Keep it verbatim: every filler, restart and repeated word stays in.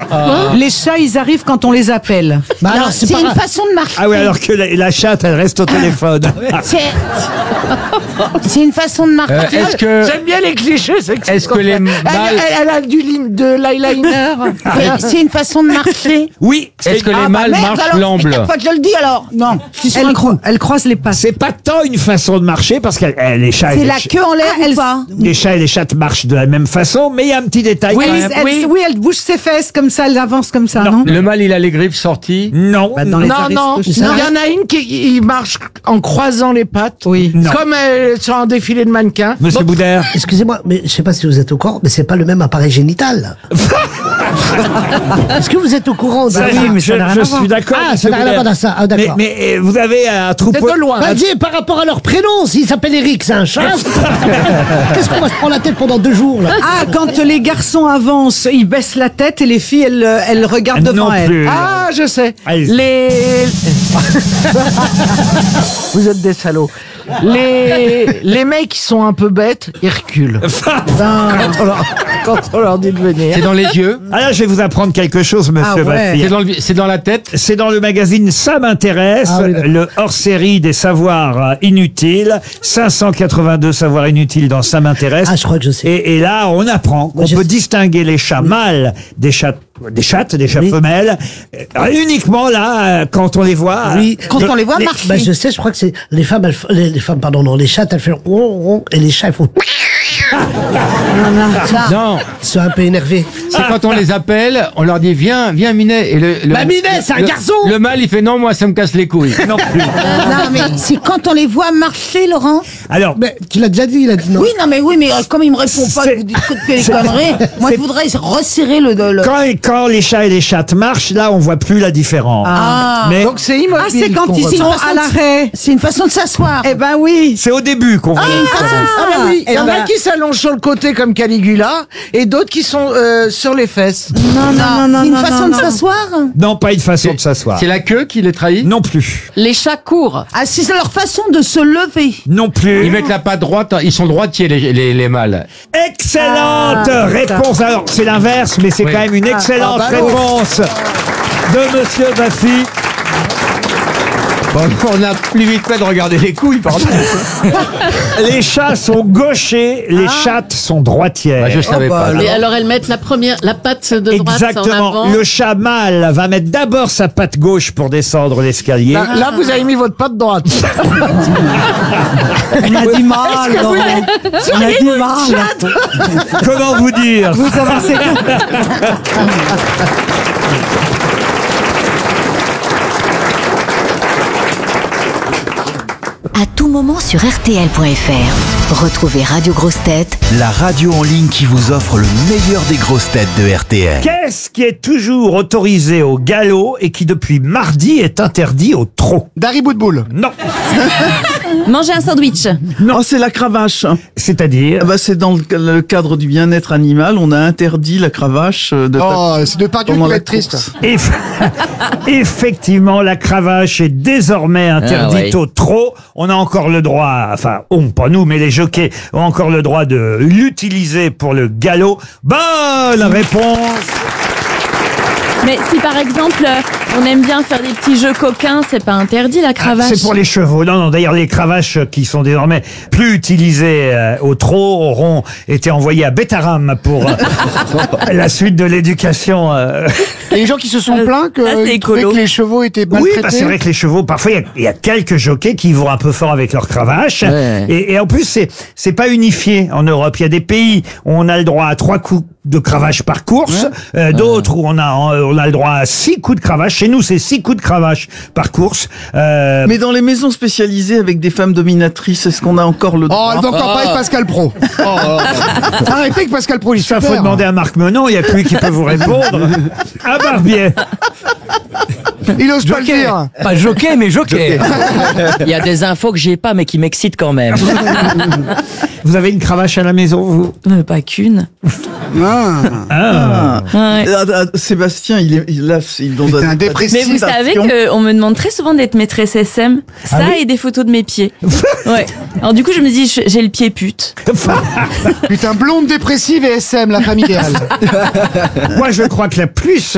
Ah. Les chats, ils arrivent quand on les appelle. Bah Non, alors, c'est pas une grave. façon de marcher. Ah oui, alors que la, la chatte, elle reste au téléphone. C'est c'est une façon de marcher. Euh, Est-ce que, J'aime bien les clichés, c'est que est-ce que les elle, mâles, elle, elle a du lim, de l'eyeliner. C'est- C'est une façon de marcher. Oui, est-ce c'est que les Ah, bah mâles merde, marchent alors, l'amble? t'as pas que je le dis alors. Non, elle, cro- elle croise les pattes. c'est pas tant une façon de marcher parce que euh, les chats, et C'est les, la ch- queue en l'air Ah, ou elle- pas? les chats et les chattes marchent de la même façon, mais il y a un petit détail Oui, quand même. elle, oui. oui, elle bouge ses fesses comme ça, elle avance comme ça, non, Le mâle, il a les griffes sorties. Non, Bah, dans les Non, non, aristos, il y en a une qui il marche en croisant les pattes. Oui. Non. Comme elle, sur un défilé de mannequins. Monsieur Boudère. Excusez-moi, mais je sais pas si vous êtes au courant, mais c'est pas le même appareil génital. Est-ce que vous êtes au courant de Ça, ça? je, mais ça je- n'a rien je à voir. suis d'accord. Ah, monsieur ça n'a rien à Boudère. voir avec ça. Ah, mais, d'accord. mais euh, vous avez un C'est troupeau. de loin. Bah, dis, par rapport à leur prénom, s'il s'appelle Eric, c'est un chat. Qu'est-ce qu'on va se prendre la tête pendant deux jours, là? Ah, quand les garçons avancent, ils baissent la tête et les filles, elles, euh, elles regardent non devant elles. plus. Ah, je sais. Allez-y. Les. Vous êtes des salauds. Les, les mecs qui sont un peu bêtes, ils reculent. Quand on leur, quand on leur dit de venir. C'est dans les yeux. Ah là, je vais vous apprendre quelque chose, monsieur Ah ouais. Baffy. C'est dans, le- c'est dans la tête. C'est dans le magazine Ça m'intéresse, Ah oui, d'accord. le hors-série des savoirs euh, inutiles. cinq cent quatre-vingt-deux savoirs inutiles dans Ça m'intéresse. Ah, je crois que je sais. Et, et là, on apprend qu'on je peut sais. distinguer les chats mâles des chats, des chattes, des chats Oui. femelles, euh, uniquement là, euh, quand on les voit. Oui. Quand on les voit Les- marcher. bah, je sais, je crois que c'est les femmes, elles f- les, les femmes, pardon, non, les chattes, elles font ron, ron, et les chats, ils font. Non, Ils sont un peu énervés. c'est quand on les appelle, on leur dit viens, viens Minet. Et le, le, Bah, Minet, c'est un le- garçon. Le mâle, il fait non, moi ça me casse les couilles. Non plus. Non, mais c'est quand on les voit marcher, Laurent. Alors, Mais tu l'as déjà dit, il a dit non. Oui, non, mais oui, mais euh, comme il me répond pas, C'est- vous dites que des conneries. Moi, je voudrais resserrer le. le- quand, quand les chats et les chattes marchent, là, on voit plus la différence. Ah. Mais Donc c'est immobile. Ah, c'est quand qu'on ils ressent. sont façon à de- l'arrêt. C'est une façon de s'asseoir. Eh ben oui. c'est au début qu'on voit. Ah bah oui, il y Eh en ben- a qui s'allongent sur le côté comme Caligula et d'autres qui sont euh, sur les fesses. Non, non, non, non. C'est une non, façon non, de non. s'asseoir. Non, pas une façon de s'asseoir. C'est la queue qui les trahit. Non plus. Les chats courent. Ah, c'est leur façon de se lever. Non plus. Ils mettent la patte droite, ils sont droitiers les, les, les mâles. Excellente Ah, réponse. Alors, c'est l'inverse, mais c'est Oui. quand même une excellente Ah, bah non. réponse de Monsieur Baffy. Bon, on a plus vite fait de regarder les couilles, pardon. Les chats sont gauchers, les chattes sont droitières. Bah, je savais pas. Et alors elles mettent la première, la patte de droite en Exactement. avant. Le chat mâle va mettre d'abord sa patte gauche pour descendre l'escalier. Là, là, vous avez mis votre patte droite. On a du mal, Laurent. On a du mal. Comment vous dire Vous avancez. À tout moment sur R T L point F R. Retrouvez Radio Grosses Têtes La radio en ligne qui vous offre le meilleur des grosses têtes de R T L. Qu'est-ce qui est toujours autorisé au galop et qui depuis mardi est interdit au trot? Dari Boudboul. Non. Manger un sandwich. Non, c'est la cravache. C'est-à-dire Ah bah, c'est dans le, le cadre du bien-être animal, on a interdit la cravache euh, de Oh, c'est de Pardieu pendant qui va la être triste. course. Eff- Effectivement, la cravache est désormais interdite Ah, ouais. au trot. On a encore le droit, enfin, on, pas nous, mais les jockeys ont encore le droit de l'utiliser pour le galop. Bonne réponse. Mais si par exemple on aime bien faire des petits jeux coquins, c'est pas interdit la cravache. C'est pour les chevaux. Non, non, d'ailleurs, les cravaches qui sont désormais plus utilisées euh, au trot auront été envoyées à Bétaram pour euh, la suite de l'éducation. euh. Et les gens qui se sont Euh, plaints que, ça, c'est ils trouvaient écolo. que les chevaux étaient Oui, maltraités. bah c'est vrai que les chevaux, parfois, il y a- il y, a quelques jockeys qui vont un peu fort avec leur cravache. Ouais. Et, et en plus, c'est c'est pas unifié en Europe. Il y a des pays où on a le droit à trois coups de cravache par course, euh, d'autres où on a on a le droit à six coups de cravache. Chez nous, c'est six coups de cravache par course. Euh, Mais dans les maisons spécialisées avec des femmes dominatrices, est-ce qu'on a encore le Oh, droit elle va encore pas avec Pascal Pro. Arrêtez que Pascal Pro, il est ça, super. faut demander à Marc Menon. Il y a que lui qui peut vous répondre. À Barbier. Il ose pas le dire. Pas jockey, mais jockey. Il y a des infos que j'ai pas, mais qui m'excitent quand même. Vous avez une cravache à la maison, vous? Euh, pas qu'une. Ah. Ah. Ouais. Ah, ah, Sébastien, il est il, là, il donne C'est un dépressif. Mais vous savez qu'on me demande très souvent d'être maîtresse S M. Ça et des photos de mes pieds. Ouais. Alors du coup, je me dis, je- j'ai le pied pute. Putain, blonde dépressive et S M, la famille idéale. Moi, je crois que la plus